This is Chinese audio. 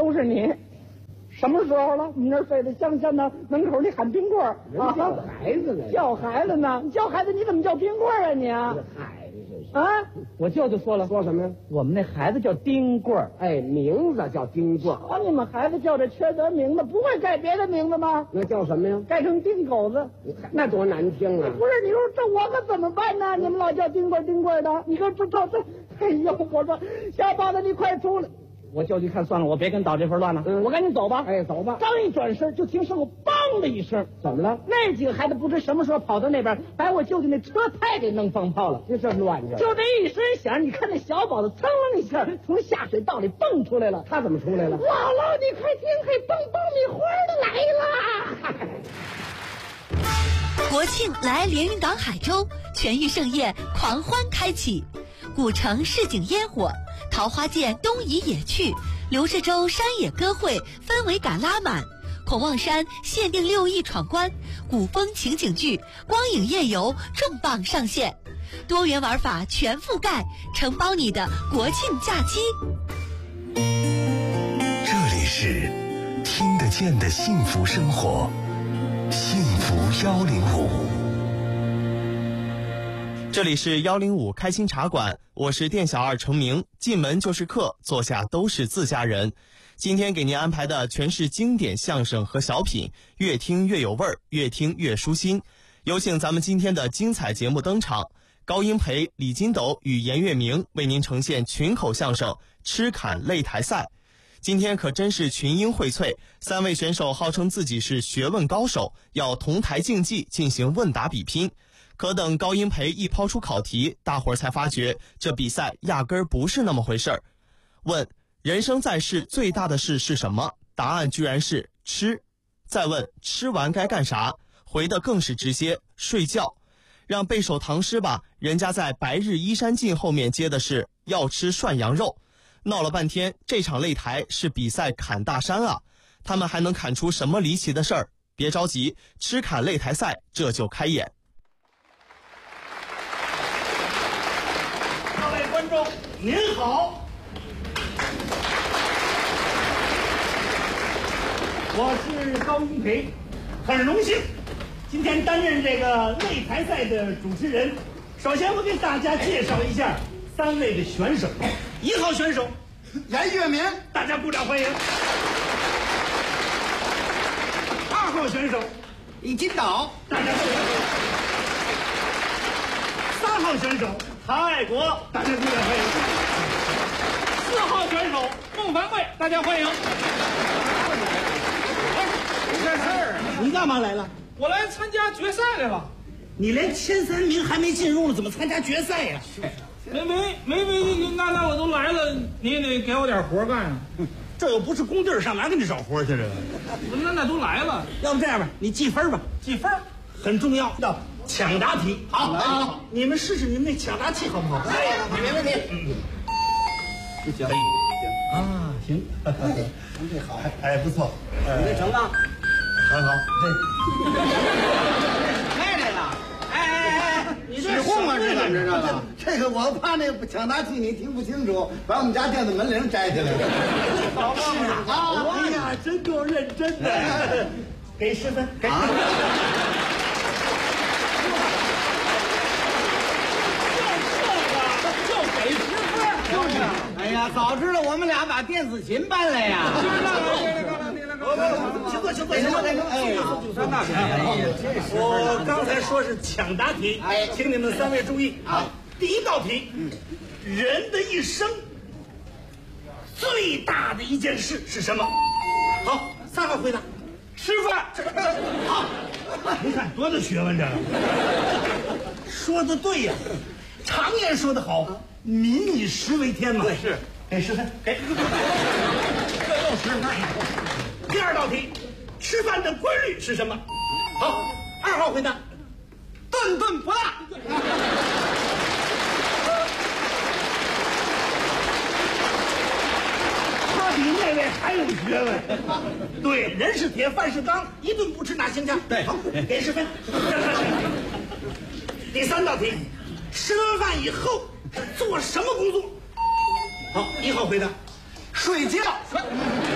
都是你。什么时候了？你那儿睡得香香的，门口你喊冰棍儿啊？叫孩子呢？ 叫孩子呢？叫孩子你怎么叫冰棍儿啊你啊？ 嗨，这是啊！我舅舅说了， 说什么呀？ 我们那孩子叫丁棍儿。 哎，名字叫丁棍儿。 你们孩子叫这缺德名字，不会改别的名字吗？ 那叫什么呀？ 改成丁狗子， 那多难听啊！ 不是，你说这我可怎么办呢？你们老叫丁棍儿丁棍儿的，你可不瞅这？哎呦，我说小宝子，你快出来！我舅舅看算了，我别跟捣这份乱了，我赶紧走吧。 哎，走吧。 刚一转身，就听身后梆的一声， 怎么了？ 那几个孩子不知什么时候跑到那边，把我舅舅那车胎给弄放炮了。 这乱着。 就这一声响，你看那小宝子噌楞一下从下水道里蹦出来了。 他怎么出来了？ 姥姥，你快听，嘿，蹦爆米花的来了！ 国庆来连云港海州，全域盛宴狂欢开启，古城市井烟火。桃花涧东移野趣，刘氏洲山野歌会氛围感拉满，孔望山限定6亿闯关，古风情景剧、光影夜游重磅上线，多元玩法全覆盖，承包你的国庆假期。 这里是听得见的幸福生活，幸福105。 这里是105开心茶馆，我是店小二程明，进门就是客，坐下都是自家人。今天给您安排的全是经典相声和小品，越听越有味儿，越听越舒心。有请咱们今天的精彩节目登场，高英培、李金斗与严月明为您呈现群口相声《吃侃擂台赛》。今天可真是群英荟萃，3位选手号称自己是学问高手，要同台竞技进行问答比拼。可等高英培一抛出考题，大伙儿才发觉这比赛压根儿不是那么回事儿。问人生在世最大的事是什么？答案居然是吃。再问吃完该干啥？回的更是直接，睡觉。让背首唐诗吧，人家在白日依山尽后面接的是要吃涮羊肉。闹了半天，这场擂台是比赛砍大山啊！他们还能砍出什么离奇的事儿？别着急，吃侃擂台赛这就开演。 各位观众您好，我是高英培，很荣幸今天担任这个擂台赛的主持人。首先我给大家介绍一下3位的选手。1号选手严月明，大家鼓掌欢迎。2号选手李金斗，大家鼓掌欢迎。3号选手唐爱国，大家鼓掌欢迎。4号选手孟凡贵，大家欢迎。 有这事儿啊？ 你干嘛来了？ 我来参加决赛来了。 你连前3名还没进入了，怎么参加决赛呀？ 没，那我都来了，你也得给我点活干啊。 这又不是工地，上哪给你找活去？这个， 那都来了。 要不这样吧，你记分吧， 记分很重要。要抢答题，好，你们试试你们那抢答器好不好？ 没问题。 不行啊，行，这好，哎，不错， 你这成吗？ 很好， 来了，哎， 你起哄啊，这怎么着了？ 这个我怕那抢答器你听不清楚，把我们家店的门铃摘下来了。 是啊，哎呀，真够认真的，给10分，给。 哎呀，早知道我们俩把电子琴搬来呀！ 请坐。 哎呀， 我刚才说是抢答题，请你们3位注意啊。第1道题，人的一生最大的一件事是什么？好，3号回答，吃饭。好，您看多大学问这个？说的对呀，常言说得好，民以食为天嘛。 对，是。 给10分，给。这又10分。第2道题，吃饭的规律是什么？好，2号回答，顿顿不落。他比那位还有学问。对，人是铁，饭是钢，一顿不吃哪行家？对，好，给10分。第3道题，吃完饭以后做什么工作？好，1号回答，睡觉。